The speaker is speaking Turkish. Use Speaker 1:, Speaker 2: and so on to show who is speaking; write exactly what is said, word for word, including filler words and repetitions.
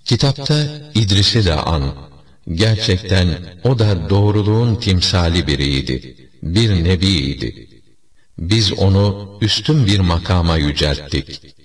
Speaker 1: Kitapta İdris'i de an. Gerçekten o da doğruluğun timsali biriydi. Bir nebiydi. Biz onu üstün bir makama yücelttik.